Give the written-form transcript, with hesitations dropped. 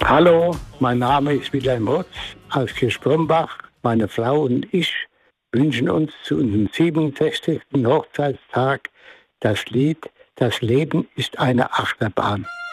Hallo, mein Name ist Wilhelm Rotz aus Kirchbrombach. Meine Frau und ich wünschen uns zu unserem 67. Hochzeitstag das Lied "Das Leben ist eine Achterbahn".